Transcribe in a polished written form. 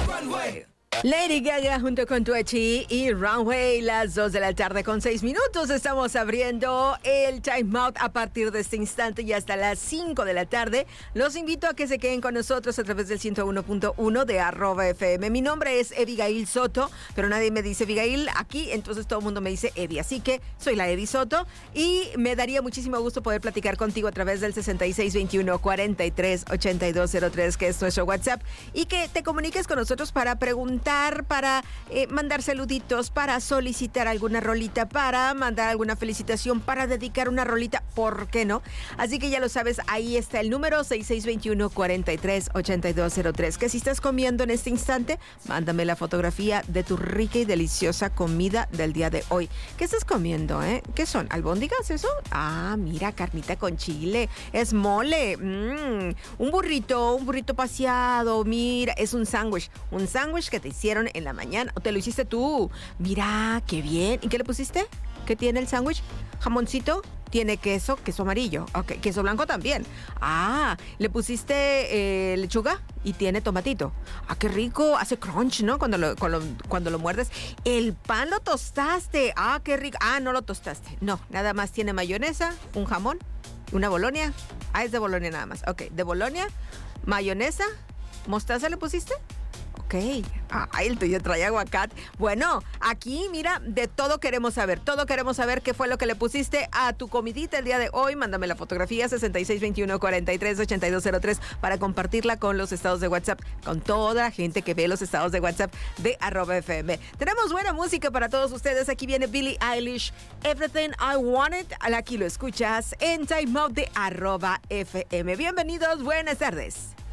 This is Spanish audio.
Lady Gaga junto con Tuechi y Runway, las 2 de la tarde con 6 minutos. Estamos abriendo el Time Out a partir de este instante y hasta las 5 de la tarde. Los invito a que se queden con nosotros a través del 101.1 de @FM. Mi nombre es Abigail Soto, pero nadie me dice Abigail aquí, entonces todo el mundo me dice Eddie. Así que soy la Eddie Soto y me daría muchísimo gusto poder platicar contigo a través del 6621-438203, que es nuestro WhatsApp, y que te comuniques con nosotros para preguntar, para mandar saluditos, para solicitar alguna rolita, para mandar alguna felicitación, para dedicar una rolita, ¿por qué no? Así que ya lo sabes, ahí está el número 6621-438203, que si estás comiendo en este instante, mándame la fotografía de tu rica y deliciosa comida del día de hoy. ¿Qué estás comiendo, ¿Qué son? ¿Albóndigas eso? Ah, mira, carnita con chile, es mole, un burrito paseado, mira, es un sándwich que te hicieron en la mañana, o te lo hiciste tú. Mira, qué bien. ¿Y qué le pusiste? ¿Qué tiene el sándwich? Jamoncito, tiene queso amarillo. Ok, queso blanco también. Ah, le pusiste lechuga y tiene tomatito. Ah, qué rico, hace crunch, ¿no? Cuando lo muerdes. El pan lo tostaste. Ah, qué rico. Ah, no lo tostaste. No, nada más tiene mayonesa, un jamón, una bolonia. Ah, es de bolonia nada más. Ok, de bolonia, mayonesa, mostaza le pusiste. Ok, el tuyo trae aguacate. Bueno, aquí, mira, de todo queremos saber qué fue lo que le pusiste a tu comidita el día de hoy. Mándame la fotografía 6621-438203 para compartirla con los estados de WhatsApp, con toda la gente que ve los estados de WhatsApp de @FM. Tenemos buena música para todos ustedes. Aquí viene Billie Eilish, Everything I Wanted. Aquí lo escuchas en Time Out de @FM. Bienvenidos, buenas tardes.